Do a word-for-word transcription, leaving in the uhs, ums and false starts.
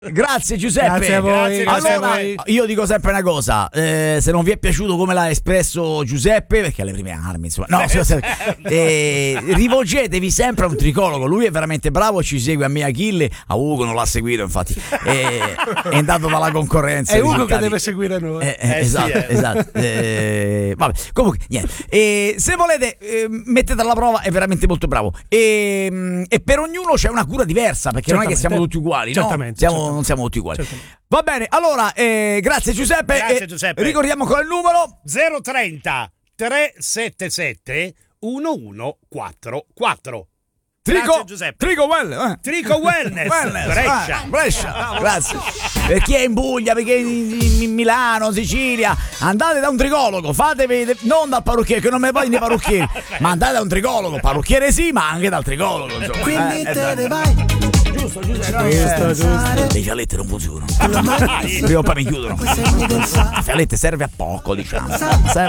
Grazie Giuseppe. Grazie a voi. Allora, grazie a voi. io dico sempre una cosa, eh, se non vi è piaciuto come l'ha espresso Giuseppe, perché alle prime armi, insomma, no, eh, rivolgetevi sempre a un tricologo. Lui è veramente bravo, ci segue a me, Achille, a Ugo non l'ha seguito, infatti è, è andato dalla concorrenza. È Ugo che deve seguire noi. Eh, eh, Eh, esatto, sì, eh. esatto. Eh, vabbè, comunque niente. Eh, se volete, eh, mettete alla prova, è veramente molto bravo. E, e per ognuno c'è una cura diversa, perché non è che siamo tutti uguali, no? Certamente, Siamo, certamente. non siamo tutti uguali. Certamente. Va bene, allora, eh, grazie Giuseppe. Grazie, eh, Giuseppe. Ricordiamo qual è il numero? zero trenta trecentosettantasette undici quarantaquattro. Trico, Grazie, Giuseppe. Trico Well, eh. Trico Wellness, Wellness, Brescia. ah, Brescia, grazie. Per chi è in Puglia, perché in, in- in Milano, Sicilia, andate da un tricologo, fatevi non dal parrucchiere, che non mi vogliono i parrucchieri, ma andate da un tricologo, parrucchiere sì, ma anche dal tricologo, insomma. Quindi Eh, te eh, ne vai. giusto, giusto, no? Giusto, giusto. Le fialette non funzionano. Prima o poi mi chiudono. Segni del fa. La fialette serve a poco, diciamo. Serve